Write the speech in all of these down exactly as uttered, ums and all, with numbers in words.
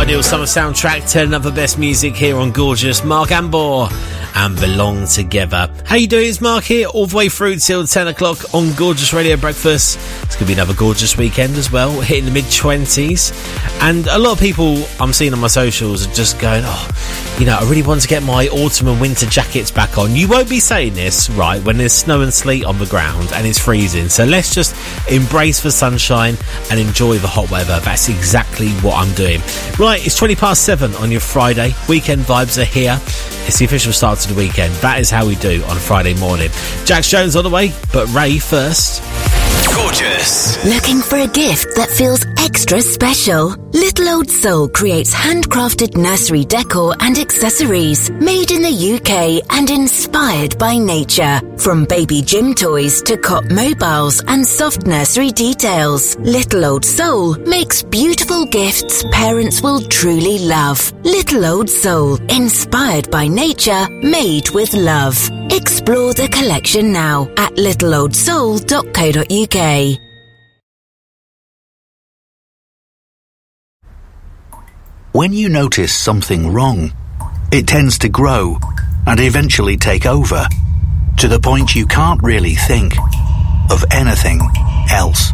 Ideal Summer Soundtrack, turning up the best music here on Gorgeous. Mark Ambor and Belong Together. How you doing? It's Mark here, all the way through till ten o'clock on Gorgeous Radio Breakfast. It's going to be another gorgeous weekend as well, hitting the mid-twenties. And a lot of people I'm seeing on my socials are just going, oh, you know, I really want to get my autumn and winter jackets back on. You won't be saying this, right, when there's snow and sleet on the ground and it's freezing. So let's just embrace the sunshine and enjoy the hot weather. That's exactly what I'm doing. Right, it's twenty past seven on your Friday. Weekend vibes are here. It's the official start to the weekend. That is how we do on a Friday morning. Jax Jones on the way, but Ray first. Gorgeous. Looking for a gift that feels extra special? Little Old Soul creates handcrafted nursery decor and accessories made in the U K and inspired by nature. From baby gym toys to cot mobiles and soft nursery details, Little Old Soul makes beautiful gifts parents will truly love. Little Old Soul, inspired by nature, made with love. Explore the collection now at little old soul dot co dot uk. When you notice something wrong, it tends to grow and eventually take over, to the point you can't really think of anything else.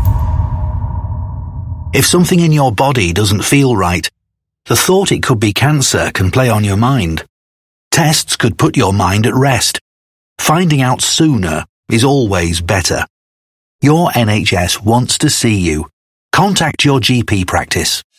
If something in your body doesn't feel right, the thought it could be cancer can play on your mind. Tests could put your mind at rest. Finding out sooner is always better. Your N H S wants to see you. Contact your G P practice